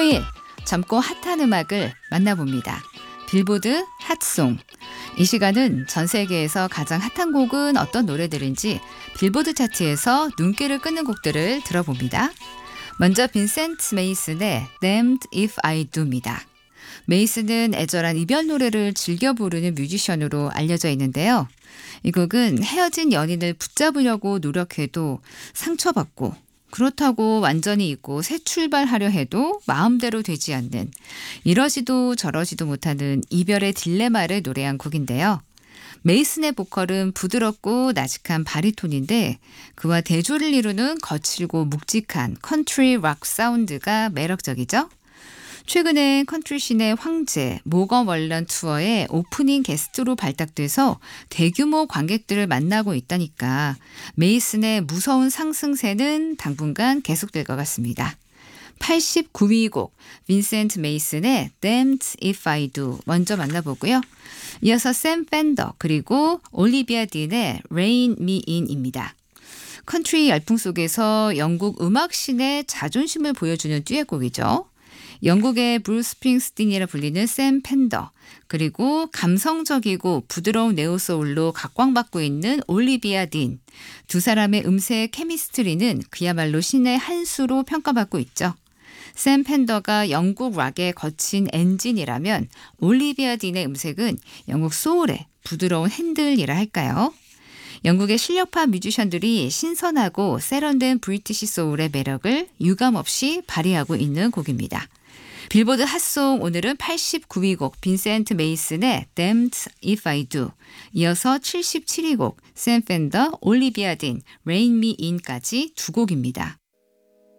토요일 젊고 핫한 음악을 만나봅니다. 빌보드 핫송. 이 시간은 전 세계에서 가장 핫한 곡은 어떤 노래들인지 빌보드 차트에서 눈길을 끄는 곡들을 들어봅니다. 먼저 빈센트 메이슨의 Damned If I Do입니다. 메이슨은 애절한 이별 노래를 즐겨 부르는 뮤지션으로 알려져 있는데요. 이 곡은 헤어진 연인을 붙잡으려고 노력해도 상처받고 그렇다고 완전히 잊고 새 출발하려 해도 마음대로 되지 않는 이러지도 저러지도 못하는 이별의 딜레마를 노래한 곡인데요. 메이슨의 보컬은 부드럽고 나직한 바리톤인데 그와 대조를 이루는 거칠고 묵직한 컨트리 락 사운드가 매력적이죠. 최근에 컨트리씬의 황제 모건 월런 투어의 오프닝 게스트로 발탁돼서 대규모 관객들을 만나고 있다니까 메이슨의 무서운 상승세는 당분간 계속될 것 같습니다. 89위 곡 빈센트 메이슨의 Damned If I Do 먼저 만나보고요. 이어서 샘 펜더 그리고 올리비아 딘의 Rein Me In입니다. 컨트리 열풍 속에서 영국 음악신의 자존심을 보여주는 듀엣곡이죠. 영국의 브루스 스프링스틴이라 불리는 샘 펜더 그리고 감성적이고 부드러운 네오소울로 각광받고 있는 올리비아 딘. 두 사람의 음색 케미스트리는 그야말로 신의 한 수로 평가받고 있죠. 샘 펜더가 영국 락의 거친 엔진이라면 올리비아 딘의 음색은 영국 소울의 부드러운 핸들이라 할까요? 영국의 실력파 뮤지션들이 신선하고 세련된 브리티시 소울의 매력을 유감없이 발휘하고 있는 곡입니다. 빌보드 핫송 오늘은 89위 곡 빈센트 메이슨의 Damned If I Do, 이어서 77위 곡 샘 펜더, 올리비아 딘, Rein Me In까지 두 곡입니다.